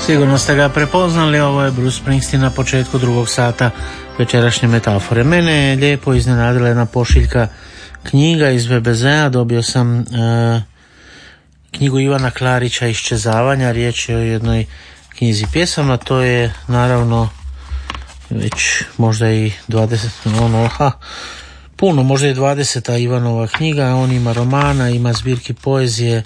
Sigurno ste ga prepoznali, ovo je Bruce Springsteen na početku drugog sata večerašnje metafore. Mene je lijepo iznenadila jedna pošiljka knjiga iz VBZ-a. Dobio sam knjigu Ivana Klarića Iščezavanja. Riječ je o jednoj knjizi pjesama. To je naravno već možda i 20, puno, možda i 20. Ivanova knjiga. On ima romana, ima zbirki poezije,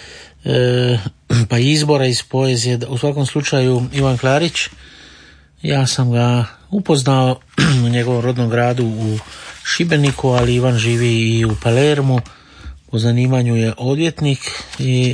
pa izbora iz poezije. U svakom slučaju Ivan Klarić, ja sam ga upoznao u njegovom rodnom gradu u Šibeniku, ali Ivan živi i u Palermu. Po zanimanju je odvjetnik i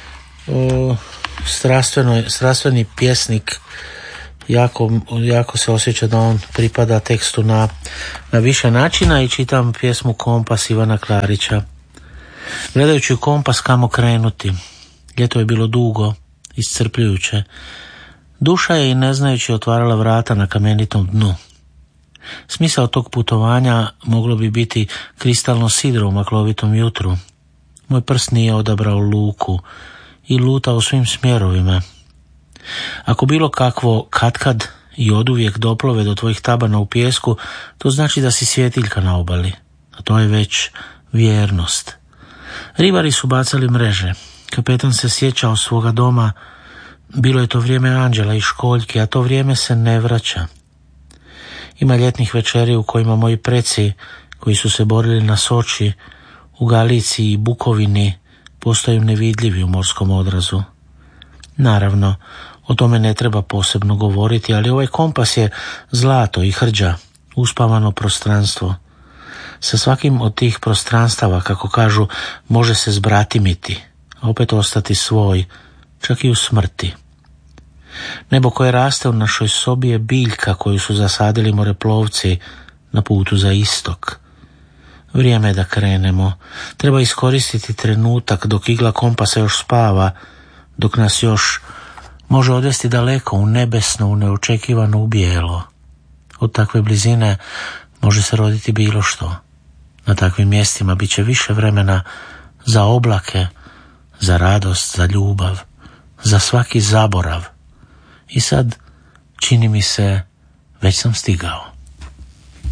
strastveni pjesnik. Jako se osjeća da on pripada tekstu na više načina i čitam pjesmu Kompas Ivana Klarića. Gledajući kompas kamo krenuti, ljeto je bilo dugo, iscrpljujuće. Duša je i ne znajući otvarala vrata na kamenitom dnu. Smisao tog putovanja moglo bi biti kristalno sidro u maklovitom jutru. Moj prst nije odabrao luku i luta u svim smjerovima. Ako bilo kakvo katkad i oduvijek doplove do tvojih tabana u pijesku, to znači da si svjetiljka na obali, a to je već vjernost. Ribari su bacali mreže. Kapetan se sjećao svoga doma. Bilo je to vrijeme anđela i školjki, a to vrijeme se ne vraća. Ima ljetnih večeri u kojima moji preci, koji su se borili na Soči, u Galiciji i Bukovini, postaju nevidljivi u morskom odrazu. Naravno, o tome ne treba posebno govoriti, ali ovaj kompas je zlato i hrđa, uspavano prostranstvo. Sa svakim od tih prostranstava, kako kažu, može se zbratimiti, a opet ostati svoj, čak i u smrti. Nebo koje raste u našoj sobi je biljka koju su zasadili moreplovci na putu za istok. Vrijeme je da krenemo. Treba iskoristiti trenutak dok igla kompasa još spava, dok nas još može odvesti daleko u nebesno, u neočekivano, u bijelo. Od takve blizine može se roditi bilo što. Na takvim mjestima bit će više vremena za oblake, za radost, za ljubav, za svaki zaborav. I sad, čini mi se, već sam stigao.